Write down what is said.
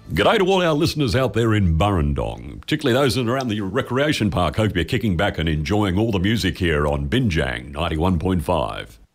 G'day to all our listeners out there in Burrendong, particularly those that are around the recreation park. Hope you're kicking back and enjoying all the music here on Binjang 91.5.